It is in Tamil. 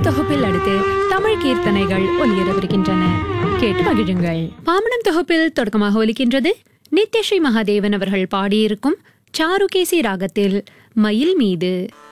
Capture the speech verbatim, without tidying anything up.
தொகுப்பில் அடுத்து தமிழ் கீர்த்தனைகள் ஒலியரவிருக்கின்றன. கேட்டு மகிழுங்கள். பாமனம் தொகுப்பில் தொடக்கமாக ஒலிக்கின்றது நித்யஸ்ரீ மகாதேவன் அவர்கள் பாடியிருக்கும் சாருகேசி ராகத்தில் மயில் மீது.